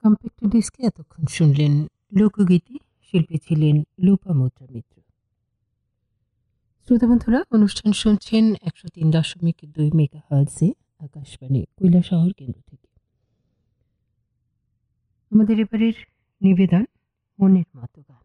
Compact ডিস্কে এতক্ষণ শুনলেন লোকগীতি। শিল্পী ছিলেন লোপামুদ্রা মিত্র। শ্রোতা বন্ধুরা, অনুষ্ঠান শুনছেন 103.2 মেগাহার্টজে আকাশবাণী কৈলাসহর কেন্দ্র থেকে। আমাদের এবারের নিবেদন মনের মতো গান।